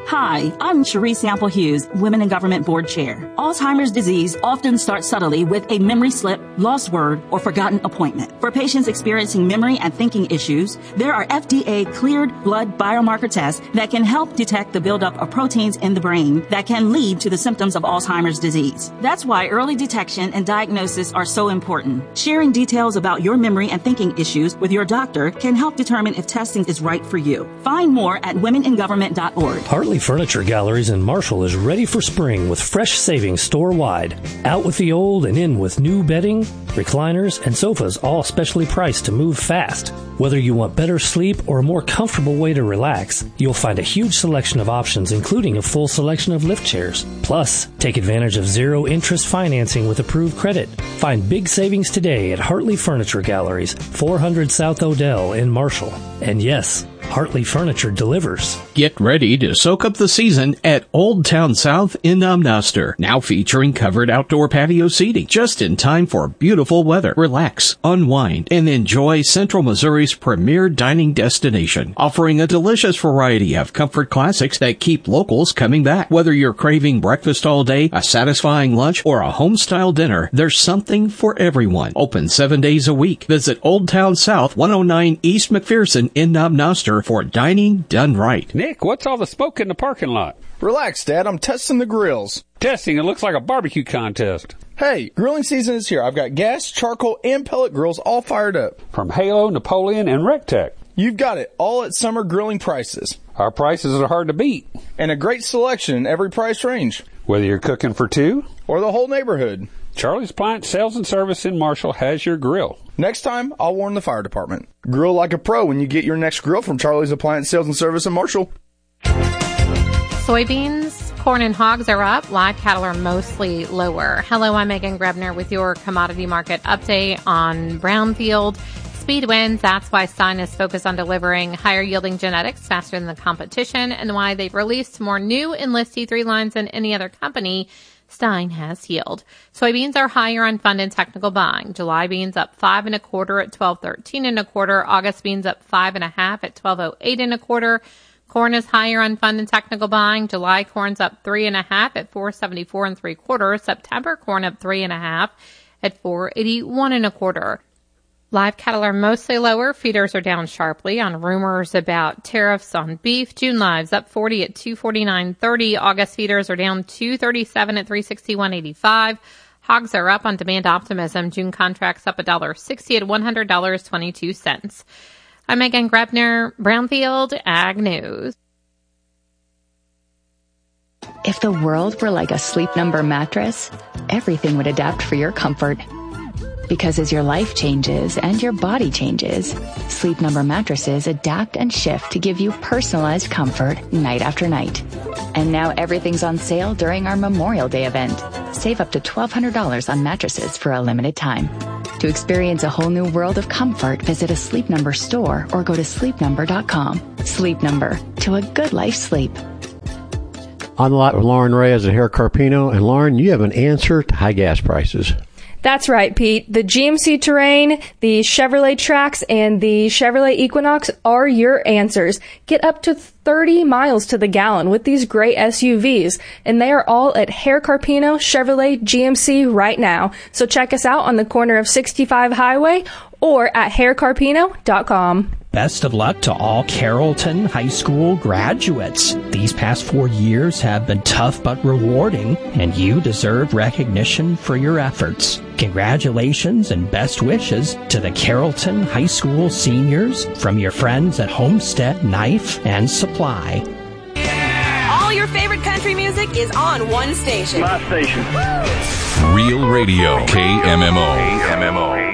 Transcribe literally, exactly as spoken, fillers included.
Hi, I'm Cherie Sample Hughes, Women in Government Board Chair. Alzheimer's disease often starts subtly with a memory slip, lost word, or forgotten appointment. For patients experiencing memory and thinking issues, there are F D A-cleared blood biomarker tests that can help detect the buildup of proteins in the brain that can lead to the symptoms of Alzheimer's disease. That's why early detection and diagnosis are so important. Sharing details about your memory and thinking issues with your doctor can help determine if testing is right for you. Find more at women in government dot org. Hartley Furniture Galleries in Marshall is ready for spring with fresh savings store-wide. Out with the old and in with new bedding, recliners, and sofas, all specially priced to move fast. Whether you want better sleep or a more comfortable way to relax, you'll find a huge selection of options, including a full selection of lift chairs. Plus, take advantage of zero-interest financing with approved credit. Find big savings today at Hartley Furniture Galleries, four hundred South Odell in Marshall. And yes, Hartley Furniture delivers. Get ready to soak up the season at Old Town South in Amnoster. Now featuring covered outdoor patio seating. Just in time for beautiful weather. Relax, unwind, and enjoy Central Missouri's premier dining destination. Offering a delicious variety of comfort classics that keep locals coming back. Whether you're craving breakfast all day, a satisfying lunch, or a home-style dinner, there's something for everyone. Open seven days a week. Visit Old Town South, one oh nine East McPherson in Amnoster for dining done right. Nick, what's all the smoke in the parking lot? Relax, Dad. I'm testing the grills. Testing? It looks like a barbecue contest. Hey, grilling season is here. I've got gas, charcoal, and pellet grills all fired up. From Halo, Napoleon, and Rectech. You've got it, all at summer grilling prices. Our prices are hard to beat. And a great selection in every price range. Whether you're cooking for two or the whole neighborhood. Charlie's Appliance Sales and Service in Marshall has your grill. Next time, I'll warn the fire department. Grill like a pro when you get your next grill from Charlie's Appliance Sales and Service in Marshall. Soybeans, corn, and hogs are up. Live cattle are mostly lower. Hello, I'm Megan Grebner with your commodity market update on Brownfield. Speed wins. That's why Stein is focused on delivering higher yielding genetics faster than the competition, and why they've released more new Enlist T three lines than any other company. Stein has yield. Soybeans are higher on fund and technical buying. July beans up five and a quarter at twelve thirteen and a quarter. August beans up five and a half at twelve oh eight and a quarter. Corn is higher on fund and technical buying. July corn's up three and a half at four seventy four and three quarters. September corn up three and a half at four eighty one and a quarter. Live cattle are mostly lower. Feeders are down sharply on rumors about tariffs on beef. June lives up forty at two forty-nine thirty. August feeders are down two thirty-seven at three sixty-one eighty-five. Hogs are up on demand optimism. June contracts up one dollar sixty at one hundred dollars and twenty-two cents. I'm Megan Grebner, Brownfield Ag News. If the world were like a Sleep Number mattress, everything would adapt for your comfort. Because as your life changes and your body changes, Sleep Number mattresses adapt and shift to give you personalized comfort night after night. And now everything's on sale during our Memorial Day event. Save up to twelve hundred dollars on mattresses for a limited time. To experience a whole new world of comfort, visit a Sleep Number store or go to sleep number dot com. Sleep Number, to a good life sleep. On the lot with Lauren Reyes at Hair Carpino. And Lauren, you have an answer to high gas prices. That's right, Pete. The G M C Terrain, the Chevrolet Trax, and the Chevrolet Equinox are your answers. Get up to thirty miles to the gallon with these great S U Vs, and they are all at Hair Carpino Chevrolet G M C right now. So check us out on the corner of sixty-five Highway or at hair carpino dot com. Best of luck to all Carrollton High School graduates. These past four years have been tough but rewarding, and you deserve recognition for your efforts. Congratulations and best wishes to the Carrollton High School seniors from your friends at Homestead Knife and Supply. All your favorite country music is on one station. My station. Woo! Real Radio, K M M O. K M M O.